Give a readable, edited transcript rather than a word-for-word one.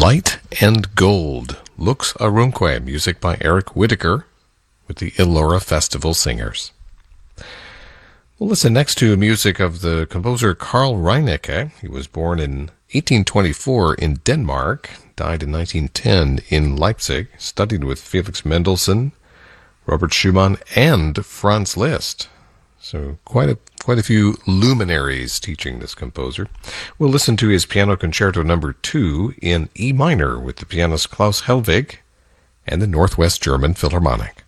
Light and Gold, Lux Arunque, music by Eric Whittaker with the Elora Festival Singers. We'll listen next to music of the composer Carl Reinecke. He was born in 1824 in Denmark, died in 1910 in Leipzig, studied with Felix Mendelssohn, Robert Schumann, and Franz Liszt. So quite a few luminaries teaching this composer. We'll listen to his Piano Concerto No. 2 in E minor with the pianist Klaus Helwig and the Northwest German Philharmonic.